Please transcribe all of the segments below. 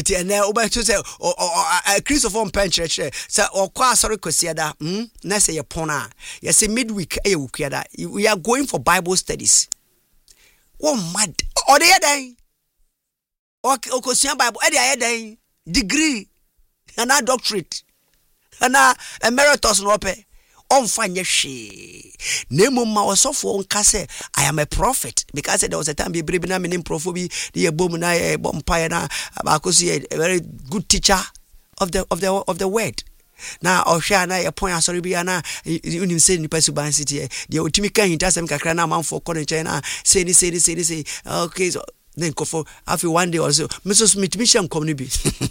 And then over to say a Christopher Penchre say or qua sorry cosiada na say a pona. You say midweek we are going for Bible studies. Oh mad or the day or Cosian Bible day degree and a doctorate and a emeritus no pay on fanya she name ma osofo nka say I am a prophet because there was a time be brebe na menim prophobi the bom na bompire na abakosi a very good teacher of the word na ohwa na ye pon asori bia na unim say ni pasuban city the otimi kan hintasem kakra na manfo kɔne na say okay so then go for after one day also Mrs. Smith mission come ni bi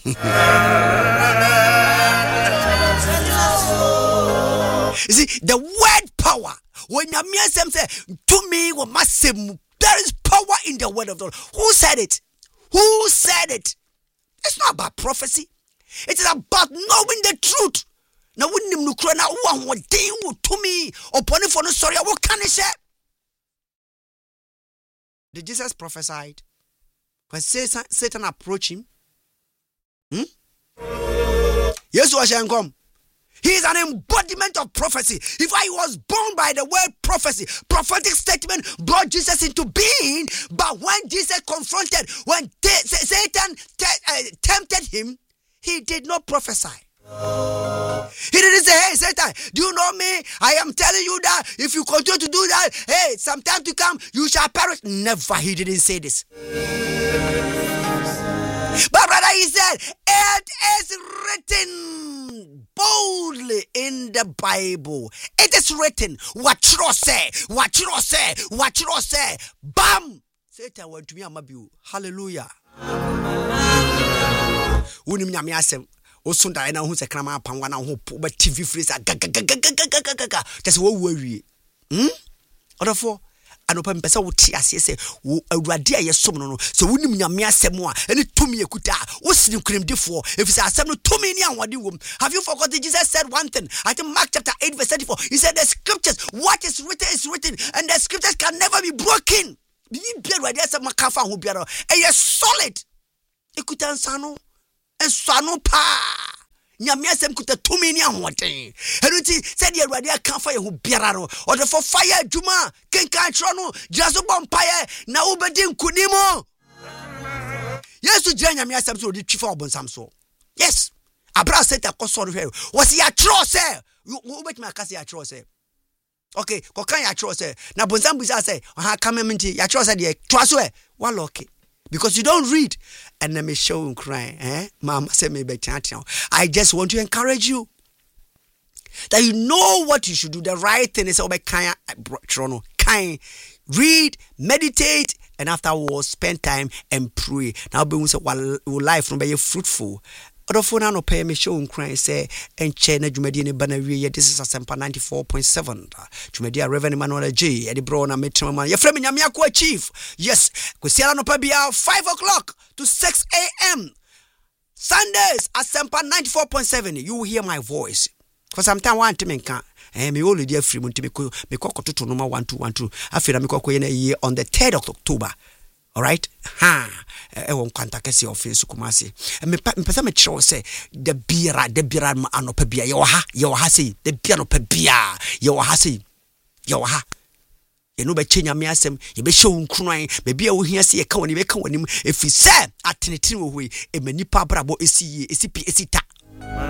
You see, the word power. When Yamiasem say to me, there is power in the word of the Lord. Who said it? Who said it? It's not about prophecy. It is about knowing the truth. Now, when you look now, what to me upon it for no sorry, what can I say? Did Jesus prophesied when Satan approached him? Yes, what shall come? He is an embodiment of prophecy. If I was born by the word prophecy, prophetic statement brought Jesus into being. But when Jesus confronted, when Satan tempted him, he did not prophesy. He didn't say, hey, Satan, do you know me? I am telling you that if you continue to do that, hey, sometime to come, you shall perish. Never, he didn't say this. But rather he said, it is written boldly in the Bible. It is written. What you say. Bam! Satan went to me amabiu. Hallelujah. Unim nyame asem. Osunda na hu se krama panwa na hu po ba TV freezer gaga. Just wo wie. Odofo anopa mpesa wo ti ase se wo awurade aye som no so wonim nyame asem a ene tumi ekuta wo sini kremdefo efisa asem no tumi ni anwade wom. Have you forgotten Jesus said one thing? I think Mark chapter 8 verse 34. He said the scriptures, what is written and the scriptures can never be broken. Bi bia awurade asem makafa ho bia no eye solid. Ekuta nsano ensano pa. Nyame asem kuta tumi ni anwoden. Enuti said the awurade aka fa ye ho biara no or the for fire adwuma kenkan tro no jaso bompaye na ubedi nkunimo. Yesu gya nyame asem so di twifa obonsam so. Yes. Abra set akoso do hwe. Was ya tro say ubeti ma kase ya tro say. Okay, kokan ya tro say. Na bonsam busa say, "Aha kamementi ya tro say de twa so e wa lock." Because you don't read. And let me show you crying. Mama said me I just want to encourage you that you know what you should do. The right thing is kind. Read, meditate, and afterwards spend time and pray. Now be life from be fruitful. Other phone no pay me show crying say and China Jumedi ni banawi. This is a Semper 94.7. Jumedi Reverend Emmanuel J. Eddie Brown and Metroman. Your friend Nyamiako Chief. Yes, Kusiana no pay 5 o'clock to 6 a.m. Sundays at Semper 94.7. You will hear my voice. For some time one time can me only dear free mun to me to number 1212. I feel me year on the 3rd of October. All right? I won't contact us your face Kumasi. And me pesa me chiro say the bira ma anopa bia yo ha say the bia no pa bia yo ha say yo ha ye no be chenya me asem ye be show nkruan be bia wo hia say ye ka woni be ka woni efi say atenetene wo hoi e manipa brabo esi pi esita